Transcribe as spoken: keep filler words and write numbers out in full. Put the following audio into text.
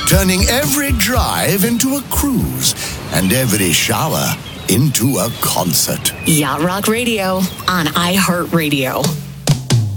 turning every drive into a cruise and every shower into a concert. Yacht Rock Radio on iHeartRadio.